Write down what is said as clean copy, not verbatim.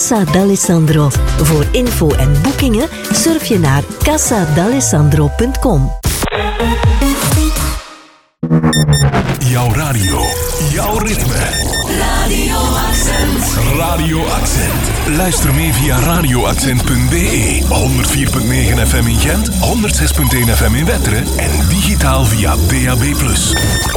Casa d'Alessandro. Voor info en boekingen surf je naar casadalessandro.com. Jouw radio, jouw ritme. Radio Accent. Radio Accent. Luister mee via radioaccent.be. 104.9 FM in Gent, 106.1 FM in Wetteren en digitaal via DAB+.